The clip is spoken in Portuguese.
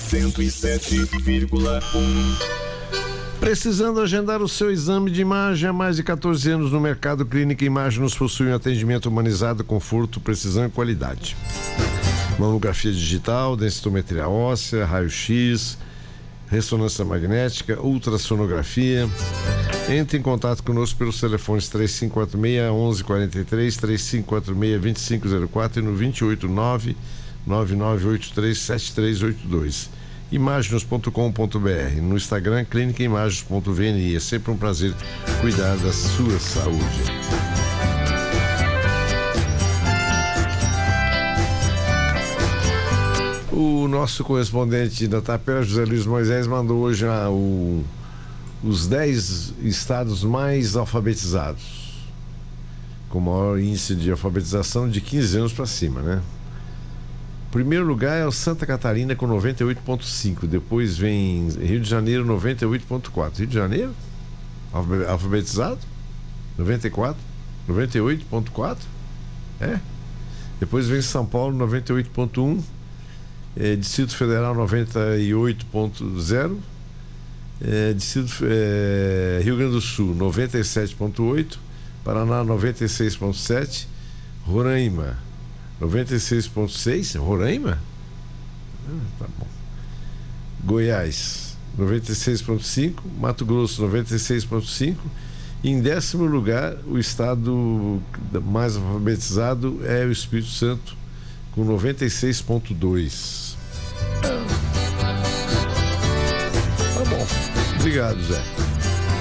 107,1. Precisando agendar o seu exame de imagem há mais de 14 anos no mercado, Clínica Imagem nos possui um atendimento humanizado, conforto, precisão e qualidade. Mamografia digital, densitometria óssea, raio-x, ressonância magnética, ultrassonografia. Entre em contato conosco pelos telefones 3546-1143, 3546-2504 e no 289-9983-7382. Imaginos.com.br, no Instagram clínicaimaginos.vni. É sempre um prazer cuidar da sua saúde. O nosso correspondente da Tapera, José Luiz Moisés, mandou hoje os 10 estados mais alfabetizados, com maior índice de alfabetização de 15 anos para cima, né? Primeiro lugar é o Santa Catarina com 98,5. Depois vem Rio de Janeiro, 98,4. Rio de Janeiro? Alfabetizado? 94? 98,4? É. Depois vem São Paulo, 98,1. Distrito Federal, 98,0. Distrito Rio Grande do Sul, 97,8. Paraná, 96,7. Roraima, 96,6. Roraima? Tá bom. Goiás, 96,5. Mato Grosso, 96,5. E em 10º lugar, o estado mais alfabetizado é o Espírito Santo, com 96,2. Tá bom. Obrigado, Zé.